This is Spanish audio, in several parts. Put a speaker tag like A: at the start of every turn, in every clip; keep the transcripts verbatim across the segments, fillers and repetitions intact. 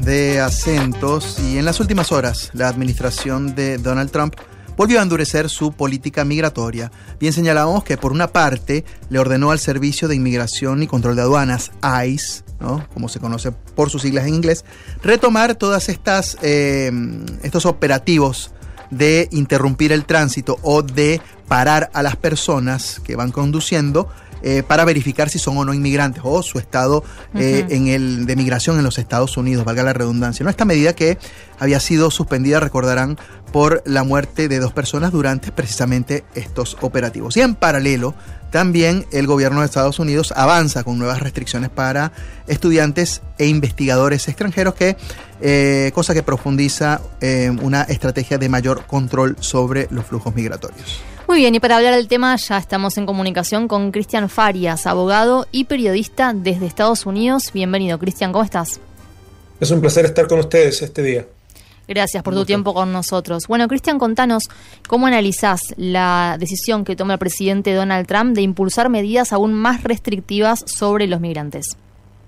A: de acentos y en las últimas horas la administración de Donald Trump volvió a endurecer su política migratoria. Bien señalamos que por una parte le ordenó al Servicio de Inmigración y Control de Aduanas, ICE, ¿no?, como se conoce por sus siglas en inglés, retomar todas estas eh, estos operativos de interrumpir el tránsito o de parar a las personas que van conduciendo eh, para verificar si son o no inmigrantes o su estado eh, uh-huh. en el de migración en los Estados Unidos, valga la redundancia. ¿No? Esta medida que había sido suspendida, recordarán, por la muerte de dos personas durante precisamente estos operativos. Y en paralelo, también el gobierno de Estados Unidos avanza con nuevas restricciones para estudiantes e investigadores extranjeros, que eh, cosa que profundiza eh, una estrategia de mayor control sobre los flujos migratorios.
B: Muy bien, y para hablar del tema ya estamos en comunicación con Cristian Farias, abogado y periodista desde Estados Unidos. Bienvenido, Cristian, ¿cómo estás?
C: Es un placer estar con ustedes este día.
B: Gracias por tu tiempo con nosotros. Bueno, Cristian, contanos cómo analizás la decisión que toma el presidente Donald Trump de impulsar medidas aún más restrictivas sobre los migrantes.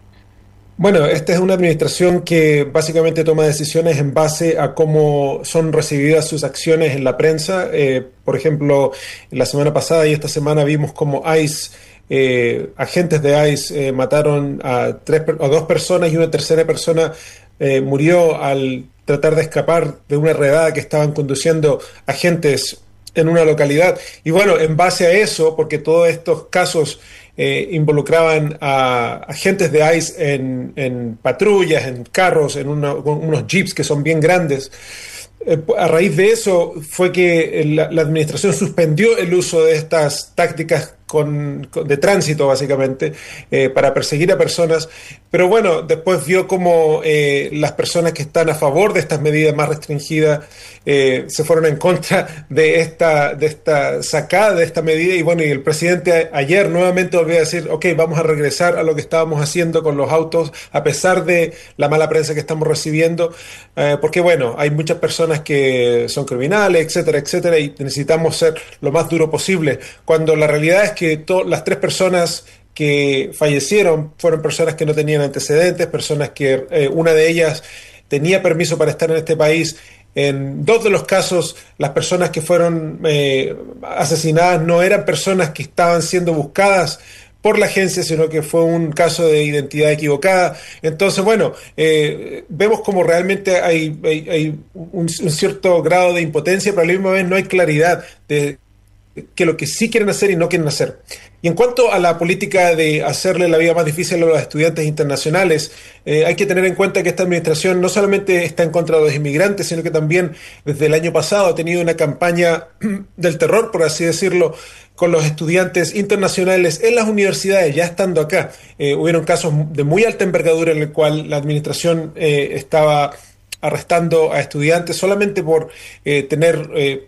C: Bueno, esta es una administración que básicamente toma decisiones en base a cómo son recibidas sus acciones en la prensa. Eh, por ejemplo, la semana pasada y esta semana vimos cómo ICE, eh, agentes de ICE, eh, mataron a, tres, a dos personas y una tercera persona eh, murió al tratar de escapar de una redada que estaban conduciendo agentes en una localidad. Y bueno, en base a eso, porque todos estos casos eh, involucraban a agentes de ICE en, en patrullas, en carros, en uno, con unos jeeps que son bien grandes, eh, a raíz de eso fue que la, la administración suspendió el uso de estas tácticas Con, con, de tránsito, básicamente, eh, para perseguir a personas. Pero bueno, después vio como eh, las personas que están a favor de estas medidas más restringidas eh, se fueron en contra de esta, de esta sacada de esta medida. Y bueno, y el presidente ayer nuevamente volvió a decir, ok, vamos a regresar a lo que estábamos haciendo con los autos, a pesar de la mala prensa que estamos recibiendo, eh, porque bueno, hay muchas personas que son criminales, etcétera, etcétera, y necesitamos ser lo más duro posible, cuando la realidad es que to- las tres personas que fallecieron fueron personas que no tenían antecedentes, personas que eh, una de ellas tenía permiso para estar en este país. En dos de los casos, las personas que fueron eh, asesinadas no eran personas que estaban siendo buscadas por la agencia, sino que fue un caso de identidad equivocada. Entonces, bueno, eh, vemos como realmente hay, hay, hay un, un cierto grado de impotencia, pero a la misma vez no hay claridad de que lo que sí quieren hacer y no quieren hacer. Y en cuanto a la política de hacerle la vida más difícil a los estudiantes internacionales, eh, hay que tener en cuenta que esta administración no solamente está en contra de los inmigrantes, sino que también desde el año pasado ha tenido una campaña del terror, por así decirlo, con los estudiantes internacionales en las universidades, ya estando acá. Eh, hubieron casos de muy alta envergadura en el cual la administración eh, estaba arrestando a estudiantes solamente por eh, tener Eh,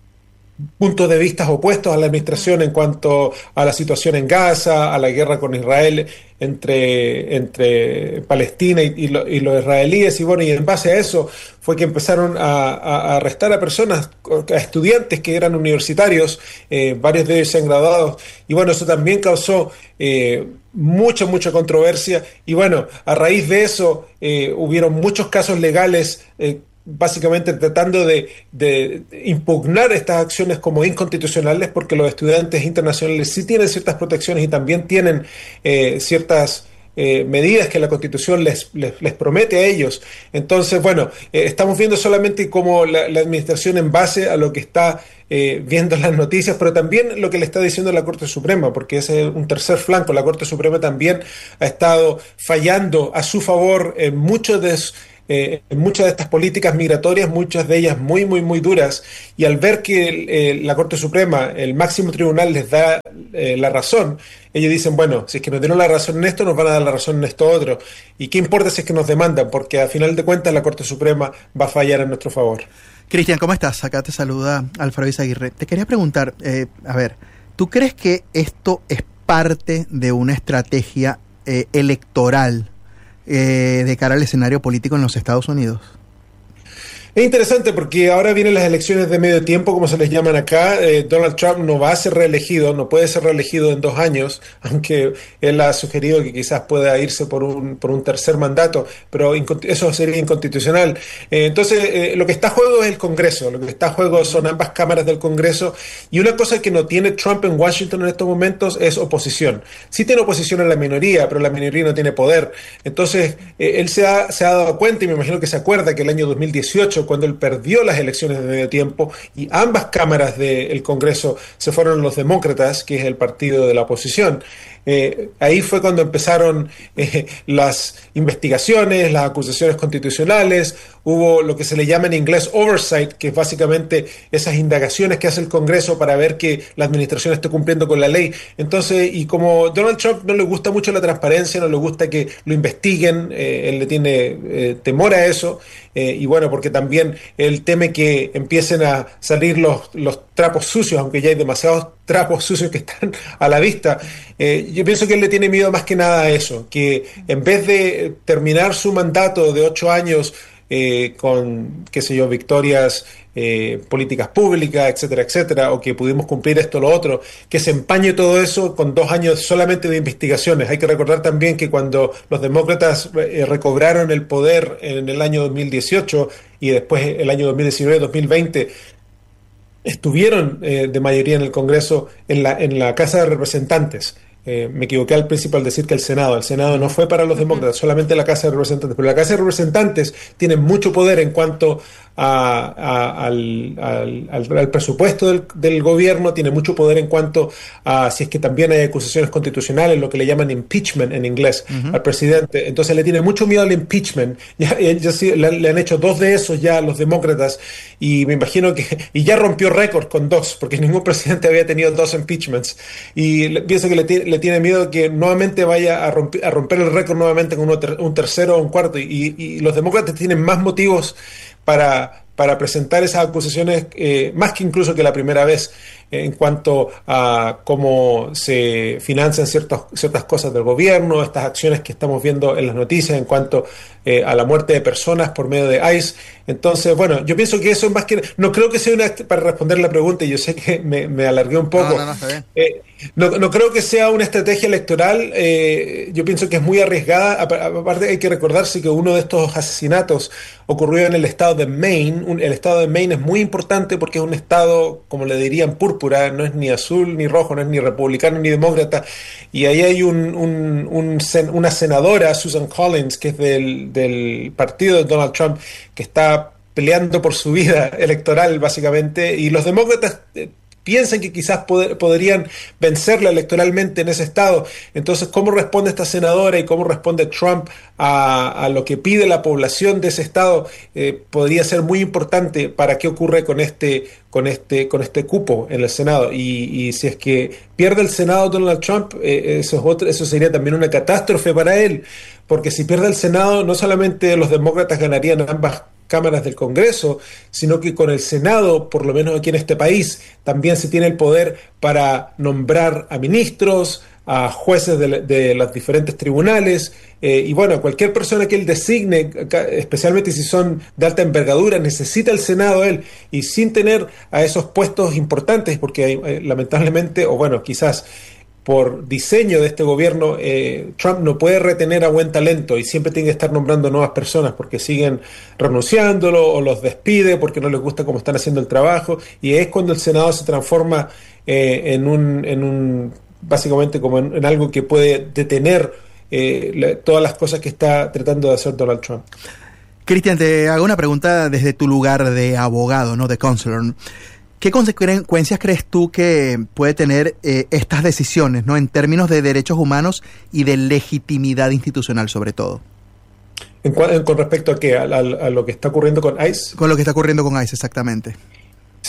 C: puntos de vista opuestos a la administración en cuanto a la situación en Gaza, a la guerra con Israel entre, entre Palestina y, y, lo, y los israelíes, y bueno, y en base a eso fue que empezaron a, a arrestar a personas, a estudiantes que eran universitarios, eh, varios de ellos se han graduado, y bueno, eso también causó eh, mucha, mucha controversia, y bueno, a raíz de eso eh, hubieron muchos casos legales eh, básicamente tratando de, de impugnar estas acciones como inconstitucionales, porque los estudiantes internacionales sí tienen ciertas protecciones y también tienen eh, ciertas eh, medidas que la Constitución les, les, les promete a ellos. Entonces, bueno, eh, estamos viendo solamente cómo la, la administración, en base a lo que está eh, viendo en las noticias, pero también lo que le está diciendo la Corte Suprema, porque ese es un tercer flanco. La Corte Suprema también ha estado fallando a su favor en muchos de Eh, en muchas de estas políticas migratorias, muchas de ellas muy, muy, muy duras, y al ver que eh, la Corte Suprema, el máximo tribunal, les da eh, la razón, ellos dicen, bueno, si es que nos dieron la razón en esto, nos van a dar la razón en esto otro, y qué importa si es que nos demandan, porque a final de cuentas la Corte Suprema va a fallar en nuestro favor.
A: Cristian, ¿cómo estás? Acá te saluda Alfredo Izaguirre. Te quería preguntar, eh, a ver, ¿tú crees que esto es parte de una estrategia eh, electoral Eh, de cara al escenario político en los Estados Unidos?
C: Es interesante porque ahora vienen las elecciones de medio tiempo, como se les llaman acá. Eh, Donald Trump no va a ser reelegido, no puede ser reelegido en dos años, aunque él ha sugerido que quizás pueda irse por un, por un tercer mandato, pero eso sería inconstitucional. Eh, entonces, eh, lo que está a juego es el Congreso, lo que está a juego son ambas cámaras del Congreso, y una cosa que no tiene Trump en Washington en estos momentos es oposición. Sí tiene oposición en la minoría, pero la minoría no tiene poder. Entonces, eh, él se ha, se ha dado cuenta, y me imagino que se acuerda que el año dos mil dieciocho, cuando él perdió las elecciones de medio tiempo y ambas cámaras del Congreso se fueron los demócratas, que es el partido de la oposición, eh, ahí fue cuando empezaron eh, las investigaciones, las acusaciones constitucionales. Hubo lo que se le llama en inglés oversight, que es básicamente esas indagaciones que hace el Congreso para ver que la administración esté cumpliendo con la ley. Entonces, y como Donald Trump no le gusta mucho la transparencia, no le gusta que lo investiguen, eh, él le tiene eh, temor a eso, eh, y bueno, porque también él teme que empiecen a salir los, los trapos sucios, aunque ya hay demasiados trapos sucios que están a la vista. Eh, yo pienso que él le tiene miedo más que nada a eso, que en vez de terminar su mandato de ocho años eh, con, qué sé yo, victorias eh, políticas públicas, etcétera, etcétera, o que pudimos cumplir esto o lo otro, que se empañe todo eso con dos años solamente de investigaciones. Hay que recordar también que cuando los demócratas eh, recobraron el poder en el año dos mil dieciocho y después el año dos mil diecinueve, dos mil veinte, estuvieron eh, de mayoría en el Congreso, en la, en la Casa de Representantes. Eh, me equivoqué al principio al decir que el Senado, el Senado no fue para los demócratas, solamente la Casa de Representantes, pero la Casa de Representantes tiene mucho poder en cuanto a, a, al, al, al, al presupuesto del, del gobierno, tiene mucho poder en cuanto a si es que también hay acusaciones constitucionales, lo que le llaman impeachment en inglés, uh-huh. al presidente. Entonces le tiene mucho miedo al impeachment. Ya, ya, ya le, le han hecho dos de esos ya a los demócratas, y me imagino que, y ya rompió récord con dos, porque ningún presidente había tenido dos impeachments, y le, pienso que le, le tiene miedo que nuevamente vaya a romper, a romper el récord nuevamente con uno, un tercero o un cuarto, y, y los demócratas tienen más motivos para, para presentar esas acusaciones, eh, más que incluso que la primera vez, eh, en cuanto a cómo se financian ciertas, ciertas cosas del gobierno, estas acciones que estamos viendo en las noticias en cuanto eh, a la muerte de personas por medio de ICE. Entonces, bueno, yo pienso que eso es más que... No creo que sea una... Para responder la pregunta, y yo sé que me, me alargué un poco. No, no, no, está bien. Eh, no, no creo que sea una estrategia electoral. Eh, yo pienso que es muy arriesgada. Aparte, hay que recordarse que uno de estos asesinatos ocurrió en el estado de Maine. Un, el estado de Maine es muy importante porque es un estado, como le dirían, púrpura. No es ni azul ni rojo, no es ni republicano ni demócrata. Y ahí hay un, un, un, una senadora, Susan Collins, que es del, del partido de Donald Trump, que está peleando por su vida electoral, básicamente, y los demócratas eh, piensan que quizás poder, podrían vencerla electoralmente en ese estado. Entonces, ¿cómo responde esta senadora y cómo responde Trump a, a lo que pide la población de ese estado? Eh, podría ser muy importante para qué ocurre con este, con este, con este cupo en el Senado. Y, y si es que pierde el Senado Donald Trump, eh, eso, es otro, eso sería también una catástrofe para él, porque si pierde el Senado, no solamente los demócratas ganarían ambas cámaras del Congreso, sino que con el Senado, por lo menos aquí en este país, también se tiene el poder para nombrar a ministros, a jueces de, de los diferentes tribunales, eh, y bueno, cualquier persona que él designe, especialmente si son de alta envergadura, necesita el Senado él, y sin tener a esos puestos importantes, porque hay, eh, lamentablemente, o bueno, quizás por diseño de este gobierno, eh, Trump no puede retener a buen talento y siempre tiene que estar nombrando nuevas personas porque siguen renunciándolo o los despide porque no les gusta cómo están haciendo el trabajo, y es cuando el Senado se transforma eh, en un, en un básicamente como en, en algo que puede detener eh, la, todas las cosas que está tratando de hacer Donald Trump.
A: Cristian, te hago una pregunta desde tu lugar de abogado, no de counselor. ¿Qué consecuencias crees tú que puede tener eh, estas decisiones, ¿no?, en términos de derechos humanos y de legitimidad institucional, sobre todo?
C: ¿En, ¿Con respecto a qué? ¿A, a, a lo que está ocurriendo con ICE?
A: Con lo que está ocurriendo con ICE, exactamente.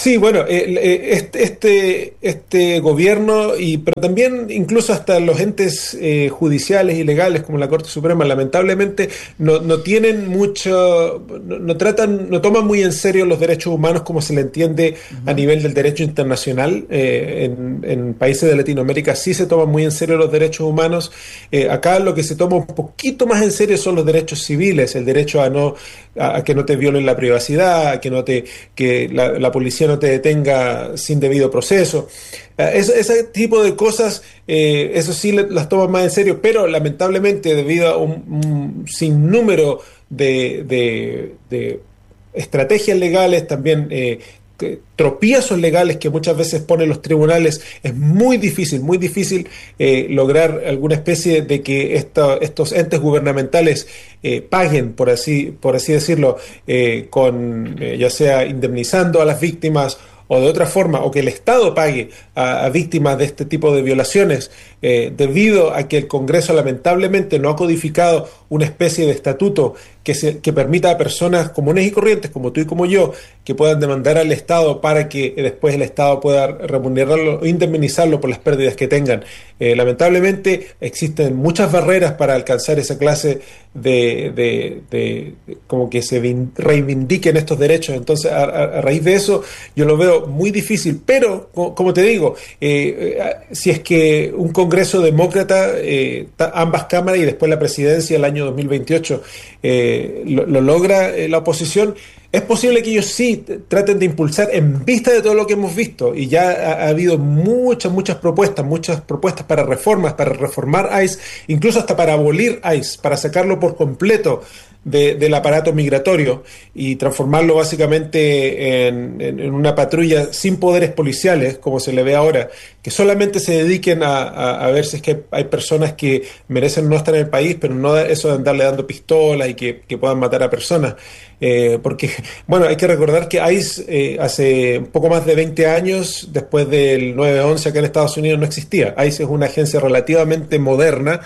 C: Sí, bueno, eh, este, este, este gobierno, y pero también incluso hasta los entes eh, judiciales y legales como la Corte Suprema, lamentablemente no, no tienen mucho, no, no tratan, no toman muy en serio los derechos humanos como se le entiende uh-huh. a nivel del derecho internacional. Eh, en, en países de Latinoamérica sí se toman muy en serio los derechos humanos. Eh, acá lo que se toma un poquito más en serio son los derechos civiles, el derecho a no a, a que no te violen la privacidad, a que no te que la, la policía no te detenga sin debido proceso. Uh, ese, ese tipo de cosas, eh, eso sí le, las toman más en serio, pero lamentablemente debido a un, un sinnúmero de, de, de estrategias legales, también eh, que, tropiezos legales que muchas veces ponen los tribunales, es muy difícil, muy difícil eh, lograr alguna especie de que esta, estos entes gubernamentales eh, paguen, por así, por así decirlo, eh, con eh, ya sea indemnizando a las víctimas o de otra forma, o que el Estado pague a, a víctimas de este tipo de violaciones, eh, debido a que el Congreso lamentablemente no ha codificado una especie de estatuto que, se, que permita a personas comunes y corrientes, como tú y como yo, que puedan demandar al Estado para que después el Estado pueda remunerarlo o indemnizarlo por las pérdidas que tengan. Eh, lamentablemente existen muchas barreras para alcanzar esa clase de, de, de, de como que se reivindiquen estos derechos. Entonces, a, a raíz de eso, yo lo veo muy difícil, pero como te digo, eh, eh, si es que un Congreso demócrata, eh, ambas cámaras y después la presidencia el año dos mil veintiocho eh, lo, lo logra eh, la oposición, es posible que ellos sí traten de impulsar en vista de todo lo que hemos visto, y ya ha, ha habido muchas, muchas propuestas, muchas propuestas para reformas, para reformar ICE, incluso hasta para abolir ICE, para sacarlo por completo de, del aparato migratorio y transformarlo básicamente en, en, en una patrulla sin poderes policiales, como se le ve ahora, que solamente se dediquen a, a, a ver si es que hay personas que merecen no estar en el país, pero no eso de andarle dando pistolas y que, que puedan matar a personas. Eh, porque, bueno, hay que recordar que ICE eh, hace un poco más de veinte años, después del nueve once acá en Estados Unidos, no existía. ICE es una agencia relativamente moderna.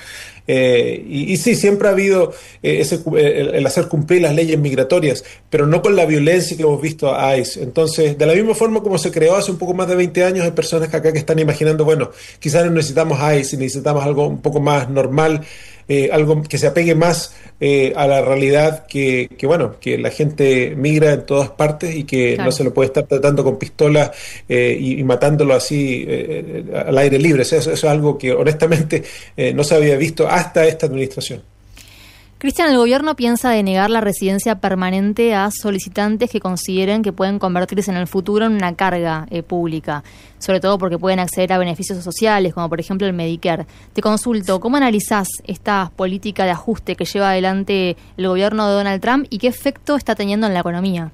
C: Eh, y, y sí, siempre ha habido eh, ese, el, el hacer cumplir las leyes migratorias, pero no con la violencia que hemos visto a ICE. Entonces, de la misma forma como se creó hace un poco más de veinte años, hay personas que acá que están imaginando, bueno, quizás no necesitamos ICE, necesitamos algo un poco más normal, eh, algo que se apegue más eh, a la realidad que, que, bueno, que la gente migra en todas partes y que claro, no se lo puede estar tratando con pistolas eh, y, y matándolo así eh, al aire libre. Eso, eso es algo que honestamente eh, no se había visto hasta esta administración.
B: Cristian, el gobierno piensa denegar la residencia permanente a solicitantes que consideren que pueden convertirse en el futuro en una carga eh, pública, sobre todo porque pueden acceder a beneficios sociales, como por ejemplo el Medicare. Te consulto, ¿cómo analizás esta política de ajuste que lleva adelante el gobierno de Donald Trump y qué efecto está teniendo en la economía?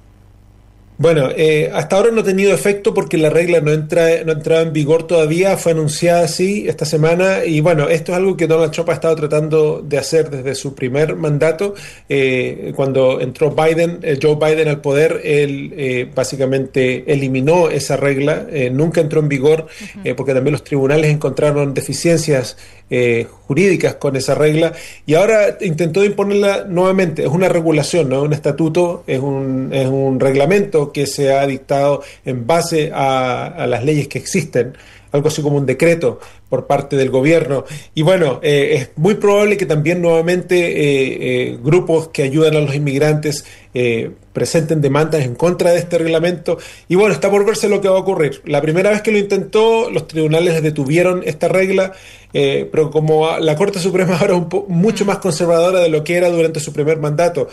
C: Bueno, eh, hasta ahora no ha tenido efecto porque la regla no entra no ha entrado en vigor todavía, fue anunciada así esta semana, y bueno, esto es algo que Donald Trump ha estado tratando de hacer desde su primer mandato. Eh, cuando entró Biden, eh, Joe Biden al poder, él eh, básicamente eliminó esa regla, eh, nunca entró en vigor uh-huh. eh, porque también los tribunales encontraron deficiencias eh, jurídicas con esa regla, y ahora intentó imponerla nuevamente. Es una regulación, no es un estatuto, es un, es un reglamento que se ha dictado en base a, a las leyes que existen, algo así como un decreto por parte del gobierno. Y bueno, eh, es muy probable que también nuevamente eh, eh, grupos que ayudan a los inmigrantes eh, presenten demandas en contra de este reglamento. Y bueno, está por verse lo que va a ocurrir. La primera vez que lo intentó, los tribunales detuvieron esta regla, eh, pero como la Corte Suprema ahora es un po- mucho más conservadora de lo que era durante su primer mandato,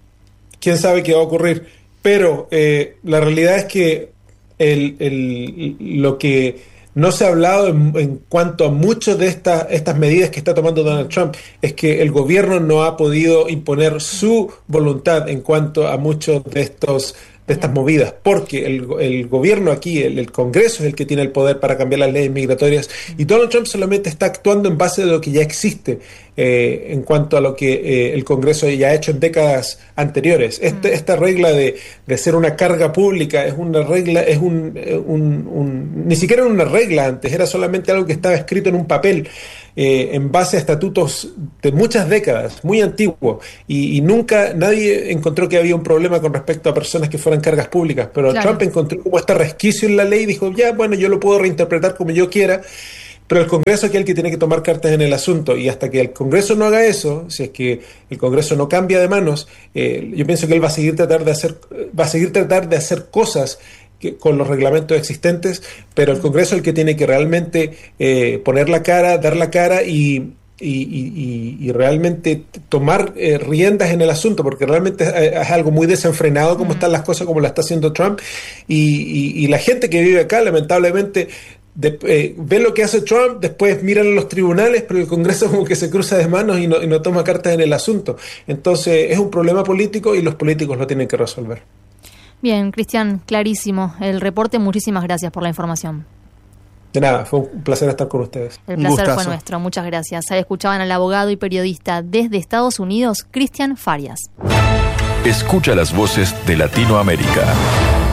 C: quién sabe qué va a ocurrir. Pero eh, la realidad es que el, el, lo que no se ha hablado en, en cuanto a muchas de estas estas medidas que está tomando Donald Trump es que el gobierno no ha podido imponer su voluntad en cuanto a muchos de estos de estas movidas, porque el, el gobierno aquí, el, el Congreso es el que tiene el poder para cambiar las leyes migratorias, y Donald Trump solamente está actuando en base de lo que ya existe eh, en cuanto a lo que eh, el Congreso ya ha hecho en décadas anteriores. Este, esta regla de, de ser una carga pública es una regla, es un, un, un, ni siquiera era una regla antes, era solamente algo que estaba escrito en un papel. Eh, en base a estatutos de muchas décadas, muy antiguos, y, y nunca nadie encontró que había un problema con respecto a personas que fueran cargas públicas, pero claro. Trump encontró como este resquicio en la ley y dijo, ya, bueno, yo lo puedo reinterpretar como yo quiera, pero el Congreso es el que tiene que tomar cartas en el asunto, y hasta que el Congreso no haga eso, si es que el Congreso no cambia de manos, eh, yo pienso que él va a seguir tratar de hacer, va a seguir tratar de hacer cosas que, con los reglamentos existentes, pero el Congreso es el que tiene que realmente eh, poner la cara, dar la cara y, y, y, y realmente tomar eh, riendas en el asunto, porque realmente es, es algo muy desenfrenado como mm. están las cosas, como la está haciendo Trump, y, y, y la gente que vive acá, lamentablemente, De, eh, ve lo que hace Trump, después miran los tribunales, pero el Congreso como que se cruza de manos y no, y no toma cartas en el asunto. Entonces es un problema político y los políticos lo tienen que resolver.
B: Bien, Cristian, clarísimo el reporte. Muchísimas gracias por la información.
C: De nada, fue un placer estar con ustedes.
B: El placer fue nuestro, muchas gracias. Ahí escuchaban al abogado y periodista desde Estados Unidos, Cristian Farias.
D: Escucha las voces de Latinoamérica.